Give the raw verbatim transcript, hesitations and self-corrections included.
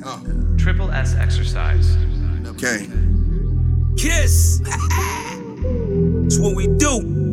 Uh, Triple S exercise. okay. Kiss. It's what we do.